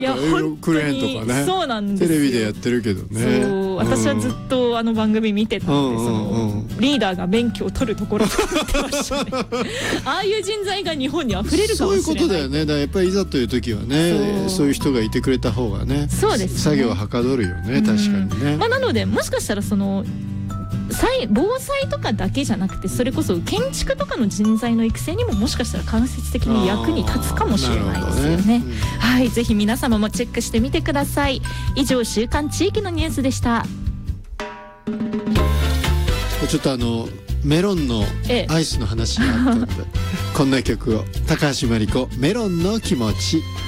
いや本当くれへんとかね、 そうなんですよ。 テレビでやってるけどね。 そう私はずっとあの番組見てたんで、そのリーダーが免許を取るところとか言ってましたね。ああいう人材が日本に溢れるかもしれない。そういうことだよね。 だからやっぱりいざという時はね、そういう人がいてくれた方がね、 そうですね、 作業ははかどるよね、確かにね。 まあ、なのでもしかしたらその防災とかだけじゃなくて、それこそ建築とかの人材の育成にももしかしたら間接的に役に立つかもしれないですよね。はい、ぜひ皆様もチェックしてみてください。以上、週刊地域のニュースでした。 ちょっとメロンのアイスの話があったんで、こんな曲を。高橋真理子、メロンの気持ち。